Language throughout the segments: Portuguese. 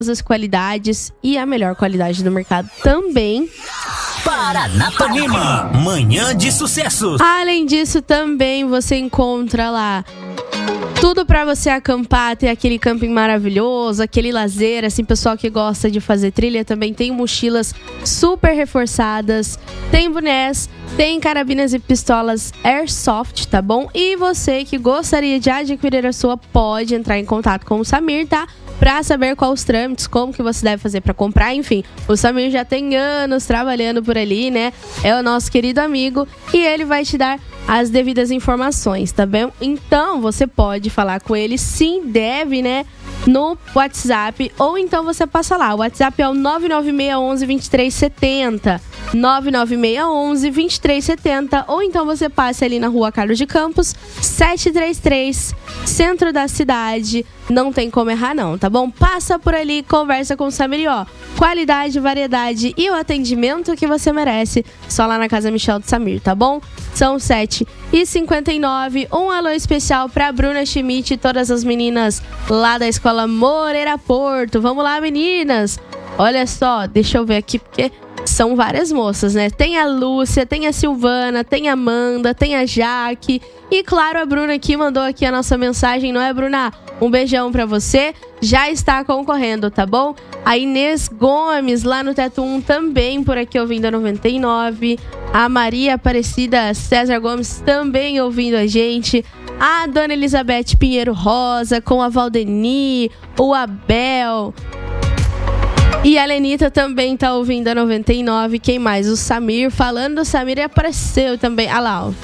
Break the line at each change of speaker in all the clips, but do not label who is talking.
as qualidades e a melhor qualidade do mercado também.
Paranapanema, manhã de sucessos.
Além disso, também você encontra lá tudo pra você acampar, ter aquele camping maravilhoso, aquele lazer, assim, pessoal que gosta de fazer trilha também tem mochilas super reforçadas, tem bonés, tem carabinas e pistolas Airsoft, tá bom? E você que gostaria de adquirir a sua, pode entrar em contato com o Samir, tá? Pra saber quais os trâmites, como que você deve fazer pra comprar, enfim. O Samir já tem anos trabalhando por ali, né? É o nosso querido amigo e ele vai te dar as devidas informações, tá bem? Então, você pode falar com ele, sim, deve, né? No WhatsApp, ou então você passa lá. O WhatsApp é o 99611-2370. 99611-2370. Ou então você passa ali na rua Carlos de Campos, 733, centro da cidade. Não tem como errar não, tá bom? Passa por ali, conversa com o Samir, ó. Qualidade, variedade e o atendimento que você merece, só lá na Casa Michel do Samir, tá bom? São 7h59. Um alô especial pra Bruna Schmidt e todas as meninas lá da Escola Moreira Porto. Vamos lá, meninas! Olha só, deixa eu ver aqui, porque são várias moças, né? Tem a Lúcia, tem a Silvana, tem a Amanda, tem a Jaque. E claro, a Bruna aqui mandou aqui a nossa mensagem, não é, Bruna? Um beijão pra você. Já está concorrendo, tá bom? A Inês Gomes, lá no Teto 1, também por aqui ouvindo a 99. A Maria Aparecida César Gomes também ouvindo a gente. A Dona Elizabeth Pinheiro Rosa com a Valdeni, o Abel. E a Lenita também tá ouvindo a 99. Quem mais? O Samir. Falando do Samir, ele apareceu também. Ah lá, ó.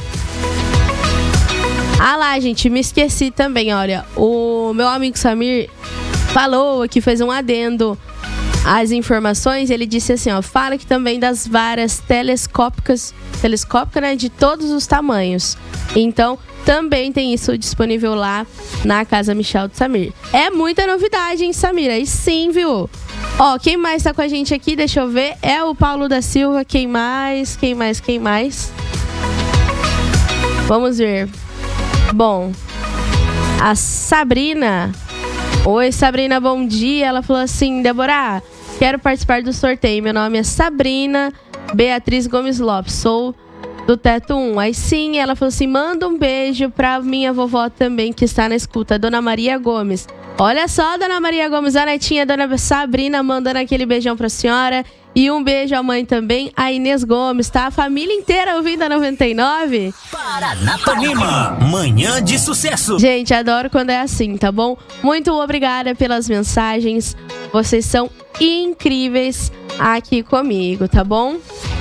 Ah lá, gente, me esqueci também, olha. O meu amigo Samir falou aqui, fez um adendo às informações. Ele disse assim, ó, fala que também das varas telescópicas, né, de todos os tamanhos. Então, também tem isso disponível lá na Casa Michel do Samir. É muita novidade, hein, Samir? Aí sim, viu? Ó, quem mais tá com a gente aqui, deixa eu ver, é o Paulo da Silva. Quem mais? Vamos ver. Bom, a Sabrina. Oi, Sabrina, bom dia. Ela falou assim, Débora, quero participar do sorteio. Meu nome é Sabrina Beatriz Gomes Lopes, sou do Teto 1. Aí sim, ela falou assim, manda um beijo pra minha vovó também, que está na escuta, Dona Maria Gomes. Olha só, Dona Maria Gomes, a netinha, Dona Sabrina, mandando aquele beijão pra senhora. E um beijo à mãe também, a Inês Gomes, tá? A família inteira ouvindo a 99.
Paranapanema, manhã de sucesso.
Gente, adoro quando é assim, tá bom? Muito obrigada pelas mensagens. Vocês são incríveis aqui comigo, tá bom?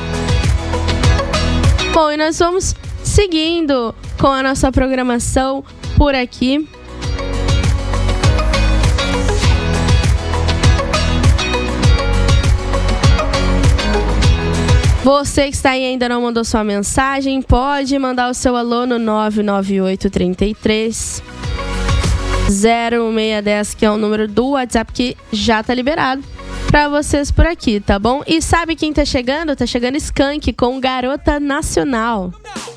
Bom, e nós vamos seguindo com a nossa programação por aqui. Você que está aí e ainda não mandou sua mensagem, pode mandar o seu alô no 99833 0610, que é o número do WhatsApp que já tá liberado pra vocês por aqui, tá bom? E sabe quem tá chegando? Tá chegando Skank com Garota Nacional.